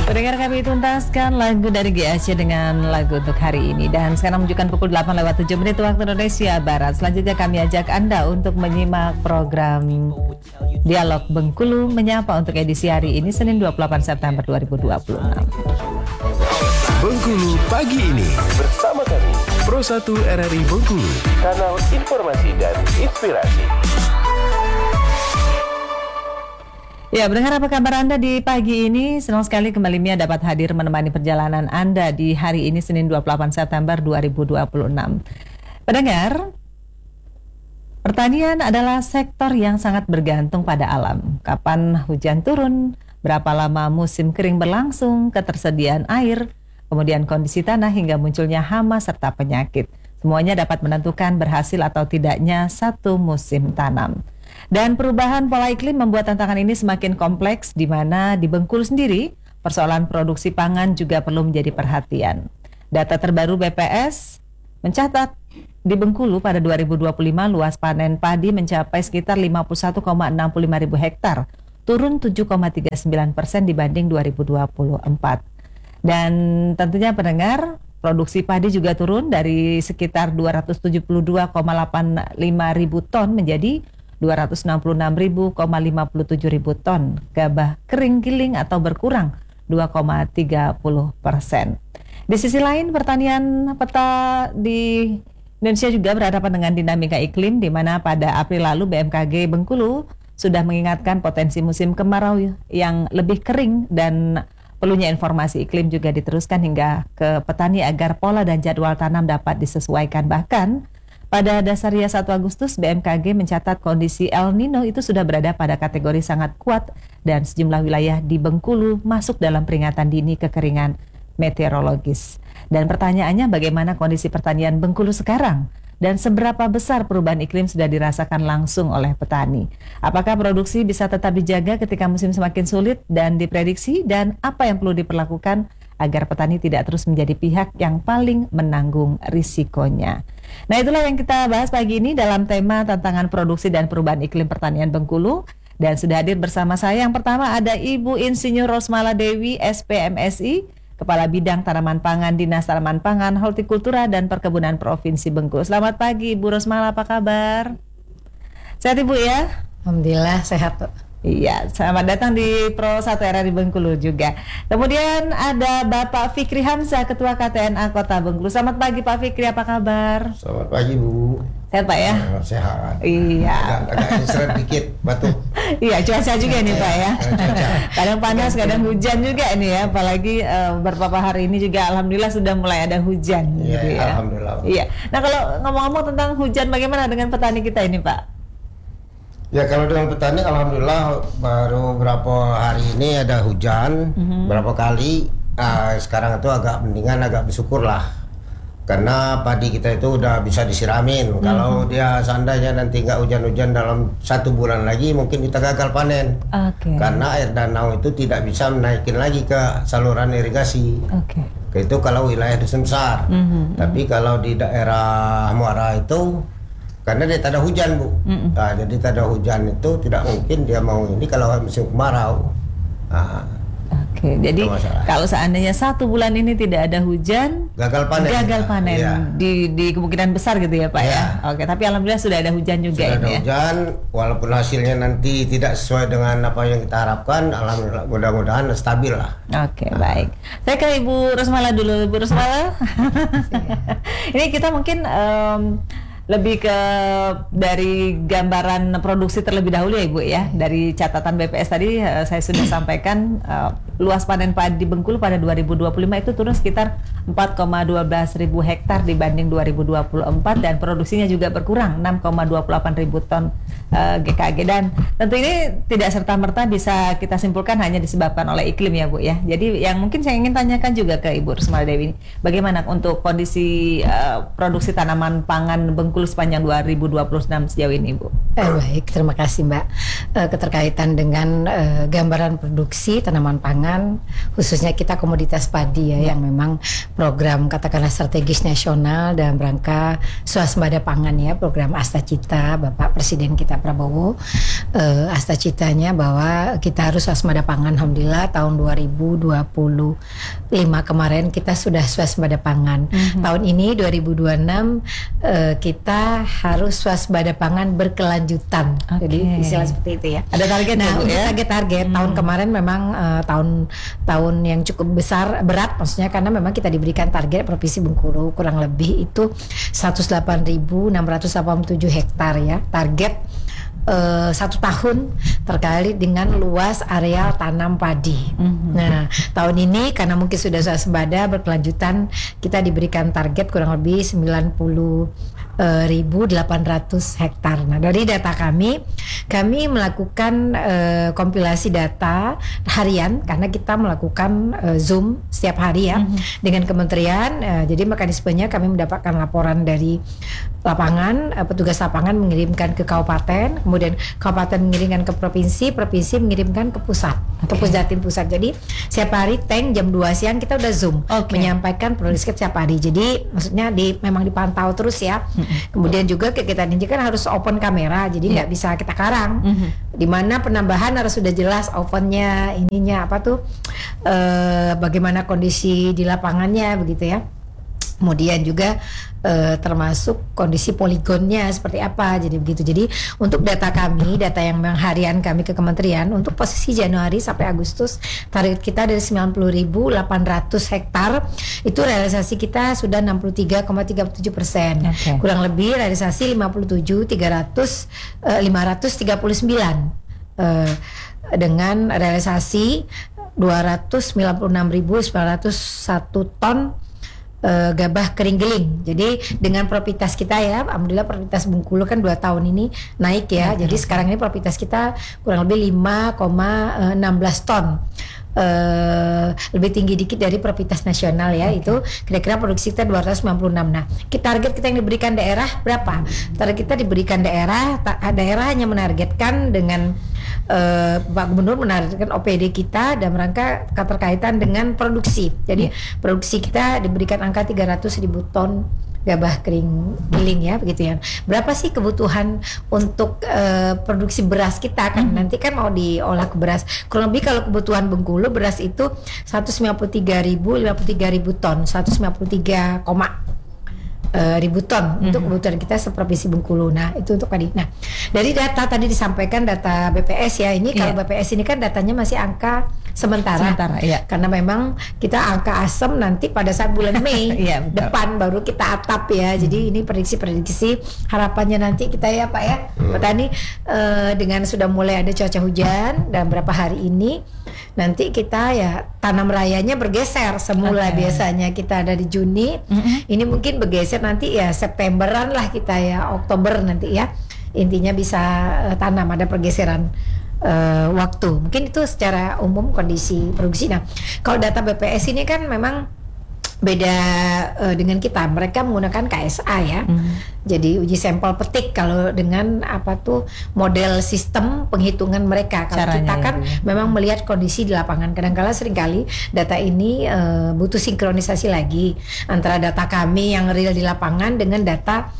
Pendengar, kami tuntaskan lagu dari GAC dengan lagu untuk hari ini. Dan sekarang menunjukkan pukul 8:07 waktu Indonesia Barat. Selanjutnya kami ajak Anda untuk menyimak program Dialog Bengkulu Menyapa untuk edisi hari ini, Senin 28 September 2026. Bengkulu pagi ini bersama kami Pro 1 RRI Bengkulu, kanal informasi dan inspirasi. Ya, pendengar, apa kabar Anda di pagi ini? Senang sekali kembali Mia dapat hadir menemani perjalanan Anda di hari ini, Senin 28 September 2026. Pendengar, pertanian adalah sektor yang sangat bergantung pada alam. Kapan hujan turun, berapa lama musim kering berlangsung, ketersediaan air, kemudian kondisi tanah hingga munculnya hama serta penyakit. Semuanya dapat menentukan berhasil atau tidaknya satu musim tanam. Dan perubahan pola iklim membuat tantangan ini semakin kompleks, di mana di Bengkulu sendiri persoalan produksi pangan juga perlu menjadi perhatian. Data terbaru BPS mencatat di Bengkulu pada 2025 luas panen padi mencapai sekitar 51,65 ribu hektar, turun 7,39% dibanding 2024. Dan tentunya pendengar, produksi padi juga turun dari sekitar 272,85 ribu ton menjadi 266,57 ribu ton. Gabah kering giling atau berkurang 2,30%. Di sisi lain, pertanian peta di Indonesia juga berhadapan dengan dinamika iklim, di mana pada April lalu BMKG Bengkulu sudah mengingatkan potensi musim kemarau yang lebih kering, dan perlunya informasi iklim juga diteruskan hingga ke petani agar pola dan jadwal tanam dapat disesuaikan. Bahkan pada dasarnya 1 Agustus, BMKG mencatat kondisi El Nino itu sudah berada pada kategori sangat kuat dan sejumlah wilayah di Bengkulu masuk dalam peringatan dini kekeringan meteorologis. Dan pertanyaannya, bagaimana kondisi pertanian Bengkulu sekarang? Dan seberapa besar perubahan iklim sudah dirasakan langsung oleh petani? Apakah produksi bisa tetap dijaga ketika musim semakin sulit dan diprediksi? Dan apa yang perlu diperlakukan agar petani tidak terus menjadi pihak yang paling menanggung risikonya? Nah, itulah yang kita bahas pagi ini dalam tema tantangan produksi dan perubahan iklim pertanian Bengkulu. Dan sudah hadir bersama saya yang pertama ada Ibu Insinyur Rosmala Dewi, SPMSI, Kepala Bidang Tanaman Pangan Dinas Tanaman Pangan, Hortikultura dan Perkebunan Provinsi Bengkulu. Selamat pagi Ibu Rosmala, apa kabar? Sehat Ibu ya? Alhamdulillah sehat. Iya, selamat datang di Pro 1 RRI Bengkulu juga. Kemudian ada Bapak Fikri Hamzah, Ketua KTNA Kota Bengkulu. Selamat pagi Pak Fikri, apa kabar? Selamat pagi Bu. Sehat Pak ya? Sehat. Iya. Agak seret dikit batuk. Iya, cuaca juga nih Pak ya. Kadang panas, kadang hujan juga ini ya. Apalagi beberapa hari ini juga alhamdulillah sudah mulai ada hujan. Iya, gitu ya. alhamdulillah. Iya. Nah, kalau ngomong-ngomong tentang hujan, bagaimana dengan petani kita ini Pak? Ya, kalau dengan petani alhamdulillah baru beberapa hari ini ada hujan, berapa kali. Sekarang itu agak mendingan, agak bersyukur lah. Karena padi kita itu udah bisa disiramin. Kalau dia seandainya nanti nggak hujan-hujan dalam 1 bulan lagi, mungkin kita gagal panen. Karena air danau itu tidak bisa menaikin lagi ke saluran irigasi. Itu kalau wilayah dusun besar. Tapi kalau di daerah muara itu, karena dia tak ada hujan Bu, nah, jadi tak ada hujan itu tidak mungkin dia mau ini kalau musim kemarau. Jadi kalau seandainya 1 bulan ini tidak ada hujan, gagal panen ya. di kemungkinan besar gitu ya Pak ya. Tapi alhamdulillah sudah ada hujan juga. Sudah ada hujan, walaupun hasilnya nanti tidak sesuai dengan apa yang kita harapkan, alhamdulillah mudah-mudahan stabil lah. Baik. Saya ke Ibu Rosmala dulu, Ibu Rosmala. Ini kita mungkin lebih ke dari gambaran produksi terlebih dahulu ya Ibu ya. Dari catatan BPS tadi saya sudah sampaikan luas panen padi Bengkulu pada 2025 itu turun sekitar 4,12 ribu hektar dibanding 2024, dan produksinya juga berkurang 6,28 ribu ton GKG. Dan tentu ini tidak serta-merta bisa kita simpulkan hanya disebabkan oleh iklim ya Bu ya. Jadi yang mungkin saya ingin tanyakan juga ke Ibu Rosmala Dewi, bagaimana untuk kondisi produksi tanaman pangan Bengkulu sepanjang 2026 sejauh ini Bu? Baik, terima kasih Mbak. Keterkaitan dengan gambaran produksi tanaman pangan pangan, khususnya kita komoditas padi ya, yang memang program katakanlah strategis nasional dalam rangka swasembada pangan ya, program Asta Cita Bapak Presiden kita Prabowo. Asta Citanya bahwa kita harus swasembada pangan. Alhamdulillah tahun 2025 kemarin kita sudah swasembada pangan. Tahun ini 2026 kita harus swasembada pangan berkelanjutan. Jadi istilah seperti itu ya. Ada target ya? Target tahun kemarin memang tahun yang cukup berat maksudnya, karena memang kita diberikan target Provinsi Bengkulu kurang lebih itu 108.687 hektar ya, target 1 tahun terkait dengan luas areal tanam padi. Nah, tahun ini karena mungkin sudah swasembada berkelanjutan, kita diberikan target kurang lebih 90.800 hektar. Nah, dari data kami melakukan kompilasi data harian karena kita melakukan Zoom setiap hari ya dengan kementerian. Jadi mekanismenya kami mendapatkan laporan dari lapangan, petugas lapangan mengirimkan ke kabupaten, kemudian kabupaten mengirimkan ke provinsi, provinsi mengirimkan ke pusat, ke Pusdatin pusat. Jadi setiap hari jam 2 siang kita udah Zoom menyampaikan progres setiap hari. Jadi maksudnya memang dipantau terus ya. Kemudian juga kegiatan ini kan harus open kamera, jadi nggak bisa kita karang. Dimana penambahan harus sudah jelas opennya, ininya apa tuh, bagaimana kondisi di lapangannya begitu ya. Kemudian juga termasuk kondisi poligonnya seperti apa, jadi begitu. Jadi untuk data yang harian kami ke kementerian untuk posisi Januari sampai Agustus, target kita dari 90.800 hektar itu realisasi kita sudah 63,37%. Kurang lebih realisasi 539 dengan realisasi 296.901 ton gabah kering giling. Jadi dengan propritas kita ya, alhamdulillah propritas Bengkulu kan 2 tahun ini naik ya. Jadi sekarang ini propritas kita kurang lebih 5,16 ton. Lebih tinggi dikit dari propritas nasional ya. Itu kira-kira produksi kita 296. Nah, target kita yang diberikan daerah berapa? Target kita diberikan daerah hanya menargetkan dengan Pak Gubernur menargetkan OPD kita dalam rangka keterkaitan dengan produksi. Jadi produksi kita diberikan angka 300.000 ton gabah kering giling ya, begitu ya. Berapa sih kebutuhan untuk produksi beras kita kan? Nanti kan mau diolah ke beras. Kurang lebih kalau kebutuhan Bengkulu beras itu 153.000 ton, 153, ribu ton untuk kebutuhan kita seprovinsi Bengkulu. Nah, itu untuk tadi. Nah, dari data tadi disampaikan data BPS ya, ini kalau BPS ini kan datanya masih angka sementara ya. Karena memang kita angka asem nanti pada saat bulan Mei depan baru kita atap ya. Jadi ini prediksi harapannya nanti kita ya Pak ya, petani dengan sudah mulai ada cuaca hujan dan berapa hari ini nanti kita ya tanam rayanya bergeser. Semula biasanya kita ada di Juni, ini mungkin bergeser nanti ya Septemberan lah kita ya, Oktober nanti ya. Intinya bisa tanam, ada pergeseran waktu. Mungkin itu secara umum kondisi produksi. Nah, kalau data BPS ini kan memang beda dengan kita. Mereka menggunakan KSA ya. Jadi uji sampel petik kalau dengan model sistem penghitungan mereka. Kalau kita kan memang melihat kondisi di lapangan. Kadang-kala seringkali data ini butuh sinkronisasi lagi antara data kami yang real di lapangan dengan data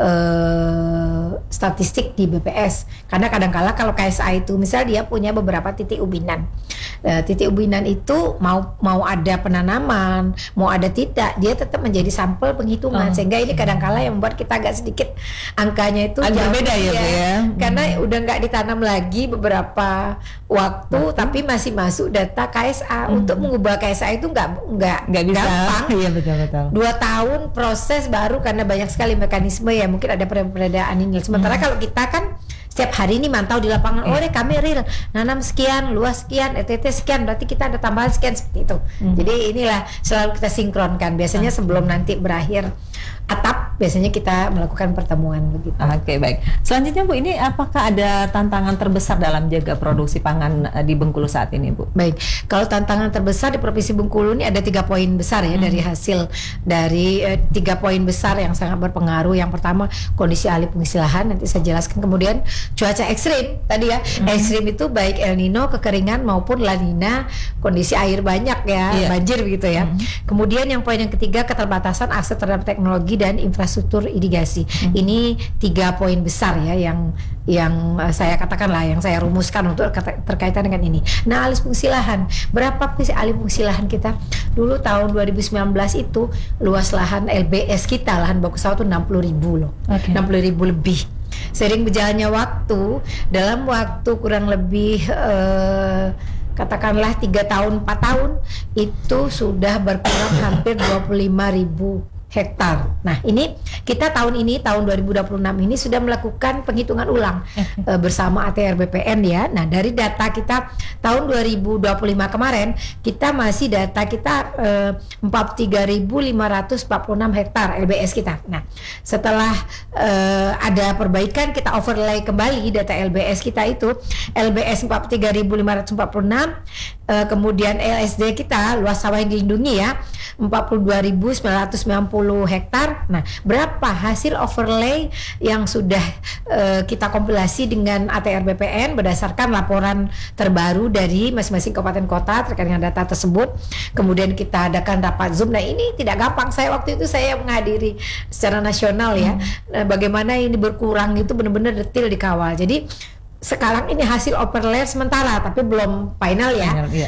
statistik di BPS. Karena kadang-kala kalau KSA itu misal dia punya beberapa titik ubinan. Titik ubinan itu mau ada penanaman, mau ada tidak, dia tetap menjadi sampel penghitungan. Sehingga ini kadang-kala yang membuat kita agak sedikit angkanya itu jauh beda ya. Karena udah nggak ditanam lagi beberapa waktu, tapi masih masuk data KSA. Untuk mengubah KSA itu nggak bisa gampang. Iya, betul. 2 tahun proses baru karena banyak sekali mekanisme ya, mungkin ada perbedaan ini. Sementara kalau kita kan setiap hari ini mantau di lapangan, kami real nanam sekian, luas sekian, ETT sekian, berarti kita ada tambahan sekian, seperti itu. Jadi inilah selalu kita sinkronkan. Biasanya sebelum nanti berakhir atap biasanya kita melakukan pertemuan begitu. Oke, baik. Selanjutnya Bu, ini apakah ada tantangan terbesar dalam jaga produksi pangan di Bengkulu saat ini, Bu? Baik, kalau tantangan terbesar di Provinsi Bengkulu ini ada 3 poin besar ya dari hasil dari 3 poin besar yang sangat berpengaruh. Yang pertama kondisi alih fungsi lahan, nanti saya jelaskan. Kemudian cuaca ekstrim tadi ya, ekstrim itu baik El Nino, kekeringan maupun La Nina, kondisi air banyak ya, banjir begitu ya. Kemudian yang poin yang ketiga keterbatasan akses terhadap teknologi dan infrastruktur irigasi. Ini 3 poin besar ya yang saya katakan lah, yang saya rumuskan untuk terkaitan dengan ini. Nah, alih fungsi lahan, berapa sih alih fungsi lahan kita? Dulu tahun 2019 itu luas lahan LBS kita, lahan baku sawah itu 60.000 loh, 60.000 lebih. Sering berjalannya waktu, dalam waktu kurang lebih katakanlah 3 tahun 4 tahun itu sudah berkurang hampir 25.000 hektar. Nah, ini kita tahun 2026 ini sudah melakukan penghitungan ulang bersama ATR BPN ya. Nah, dari data kita tahun 2025 kemarin, kita masih data kita 43.546 hektar LBS kita. Nah, setelah ada perbaikan, kita overlay kembali data LBS kita itu, LBS 43.546, kemudian LSD kita, luas sawah yang dilindungi ya, 42.990 hektar. Nah, berapa hasil overlay yang sudah kita kompilasi dengan ATR BPN berdasarkan laporan terbaru dari masing-masing kabupaten kota terkait dengan data tersebut. Kemudian kita adakan rapat Zoom. Nah, ini tidak gampang. Waktu itu saya menghadiri secara nasional ya. Bagaimana ini berkurang itu benar-benar detail dikawal. Jadi sekarang ini hasil overlay sementara tapi belum final ya.